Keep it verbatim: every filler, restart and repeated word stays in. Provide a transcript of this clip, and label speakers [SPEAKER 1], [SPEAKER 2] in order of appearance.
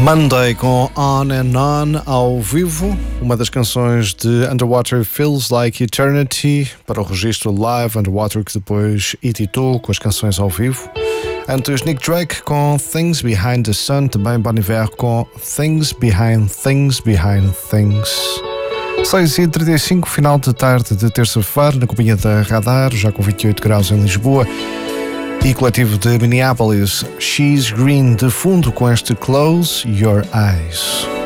[SPEAKER 1] Monday com On and On ao vivo, uma das canções de Underwater Feels Like Eternity para o registro Live Underwater que depois editou com as canções ao vivo. Antes Nick Drake com Things Behind the Sun, também Bon Iver com Things Behind Things Behind Things. seis e trinta e cinco, final de tarde de terça-feira, na companhia da Radar, já com vinte e oito graus em Lisboa. E coletivo de Minneapolis, She's Green, de fundo com este Close Your Eyes.